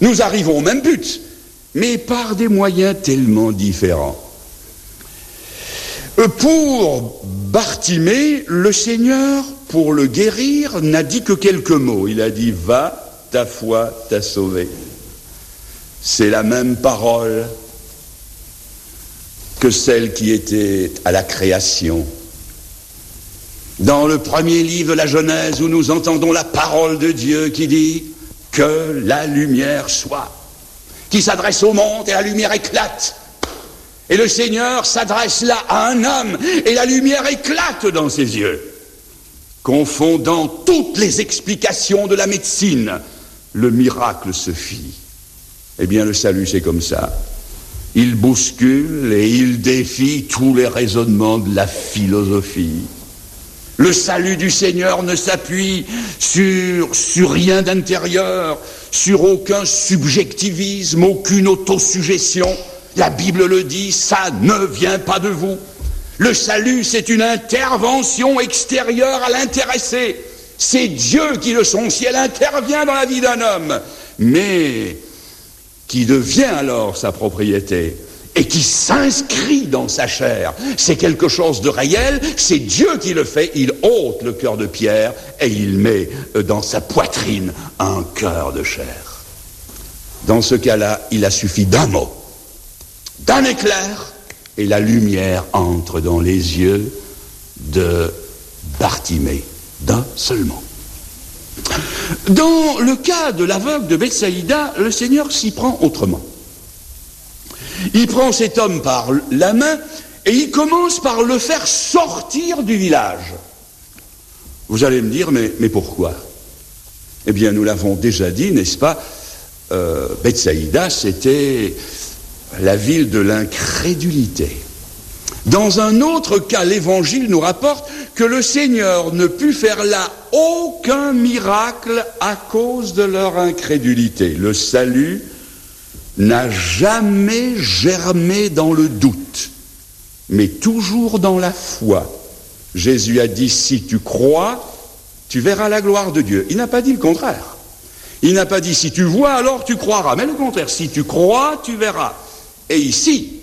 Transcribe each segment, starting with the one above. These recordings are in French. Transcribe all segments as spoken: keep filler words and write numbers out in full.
Nous arrivons au même but, mais par des moyens tellement différents. Pour Bartimée, le Seigneur, pour le guérir, n'a dit que quelques mots. Il a dit « Va, ta foi t'a sauvé ». C'est la même parole que celle qui était à la création. Dans le premier livre de la Genèse, où nous entendons la parole de Dieu qui dit « Que la lumière soit », qui s'adresse au monde et la lumière éclate. Et le Seigneur s'adresse là à un homme et la lumière éclate dans ses yeux. Confondant toutes les explications de la médecine, le miracle se fit. Eh bien, le salut, c'est comme ça. Il bouscule et il défie tous les raisonnements de la philosophie. Le salut du Seigneur ne s'appuie sur, sur rien d'intérieur, sur aucun subjectivisme, aucune autosuggestion. La Bible le dit, ça ne vient pas de vous. Le salut, c'est une intervention extérieure à l'intéressé. C'est Dieu qui, de son ciel, intervient dans la vie d'un homme, mais qui devient alors sa propriété et qui s'inscrit dans sa chair. C'est quelque chose de réel, c'est Dieu qui le fait. Il ôte le cœur de pierre et il met dans sa poitrine un cœur de chair. Dans ce cas-là, il a suffi d'un mot, d'un éclair, et la lumière entre dans les yeux de Bartimée, d'un seul mot. Dans le cas de l'aveugle de Bethsaïda, le Seigneur s'y prend autrement. Il prend cet homme par la main et il commence par le faire sortir du village. Vous allez me dire, mais, mais pourquoi ? Eh bien, nous l'avons déjà dit, n'est-ce pas ? euh, Bethsaïda, c'était la ville de l'incrédulité. Dans un autre cas, l'Évangile nous rapporte que le Seigneur ne put faire là aucun miracle à cause de leur incrédulité. Le salut n'a jamais germé dans le doute, mais toujours dans la foi. Jésus a dit, si tu crois, tu verras la gloire de Dieu. Il n'a pas dit le contraire. Il n'a pas dit, si tu vois, alors tu croiras. Mais le contraire, si tu crois, tu verras. Et ici,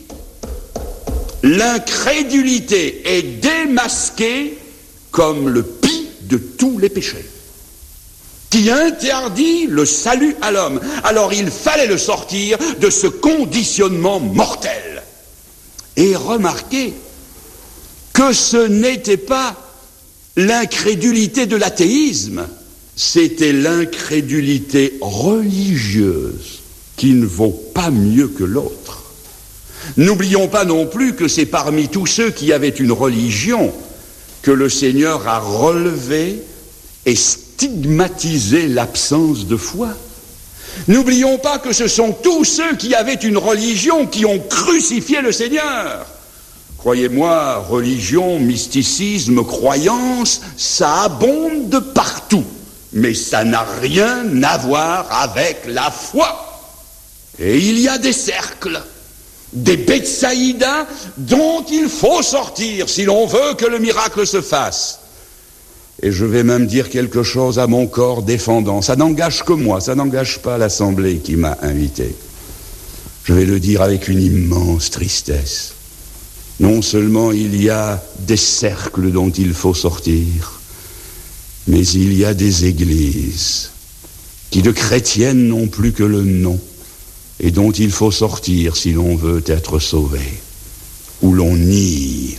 l'incrédulité est démasquée comme le pis de tous les péchés, qui interdit le salut à l'homme. Alors il fallait le sortir de ce conditionnement mortel. Et remarquez que ce n'était pas l'incrédulité de l'athéisme, c'était l'incrédulité religieuse qui ne vaut pas mieux que l'autre. N'oublions pas non plus que c'est parmi tous ceux qui avaient une religion que le Seigneur a relevé et stigmatisé l'absence de foi. N'oublions pas que ce sont tous ceux qui avaient une religion qui ont crucifié le Seigneur. Croyez-moi, religion, mysticisme, croyance, ça abonde de partout. Mais ça n'a rien à voir avec la foi. Et il y a des cercles, des Bethsaïda dont il faut sortir si l'on veut que le miracle se fasse. Et je vais même dire quelque chose à mon corps défendant. Ça n'engage que moi, ça n'engage pas l'Assemblée qui m'a invité. Je vais le dire avec une immense tristesse. Non seulement il y a des cercles dont il faut sortir, mais il y a des églises qui de chrétiennes n'ont plus que le nom et dont il faut sortir si l'on veut être sauvé, où l'on nie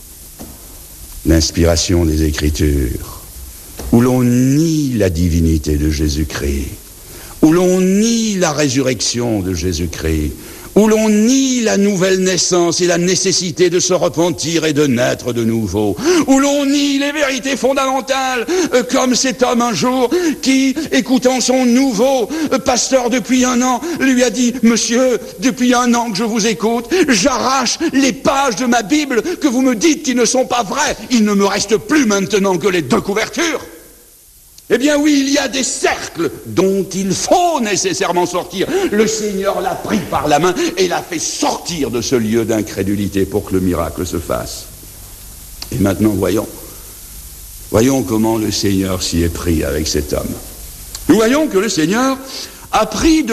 l'inspiration des Écritures, où l'on nie la divinité de Jésus-Christ, où l'on nie la résurrection de Jésus-Christ, où l'on nie la nouvelle naissance et la nécessité de se repentir et de naître de nouveau, où l'on nie les vérités fondamentales, euh, comme cet homme un jour qui, écoutant son nouveau euh, pasteur depuis un an, lui a dit « Monsieur, depuis un an que je vous écoute, j'arrache les pages de ma Bible que vous me dites qui ne sont pas vraies. Il ne me reste plus maintenant que les deux couvertures. » Eh bien oui, il y a des cercles dont il faut nécessairement sortir. Le Seigneur l'a pris par la main et l'a fait sortir de ce lieu d'incrédulité pour que le miracle se fasse. Et maintenant, voyons, voyons comment le Seigneur s'y est pris avec cet homme. Nous voyons que le Seigneur a pris de